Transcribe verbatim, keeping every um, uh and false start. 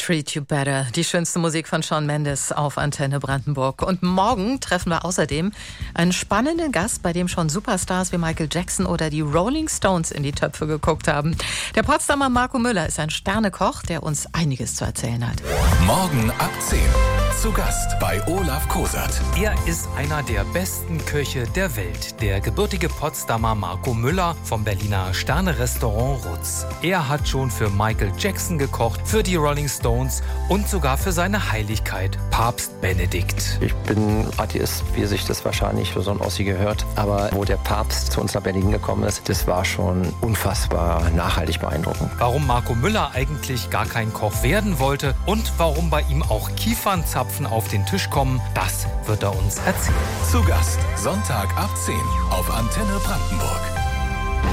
Treat You Better, die schönste Musik von Shawn Mendes auf Antenne Brandenburg. Und morgen treffen wir außerdem einen spannenden Gast, bei dem schon Superstars wie Michael Jackson oder die Rolling Stones in die Töpfe geguckt haben. Der Potsdamer Marco Müller ist ein Sternekoch, der uns einiges zu erzählen hat. Morgen ab zehn. Zu Gast bei Olaf Kosert. Er ist einer der besten Köche der Welt, der gebürtige Potsdamer Marco Müller vom Berliner Sterne-Restaurant Rutz. Er hat schon für Michael Jackson gekocht, für die Rolling Stones und sogar für seine Heiligkeit, Papst Benedikt. Ich bin Atheist, wie sich das wahrscheinlich für so ein Ossi gehört. Aber wo der Papst zu uns nach Berlin gekommen ist, das war schon unfassbar nachhaltig beeindruckend. Warum Marco Müller eigentlich gar kein Koch werden wollte und warum bei ihm auch Kiefernzapfen auf den Tisch kommen, das wird er uns erzählen. Zu Gast Sonntag ab zehn auf Antenne Brandenburg.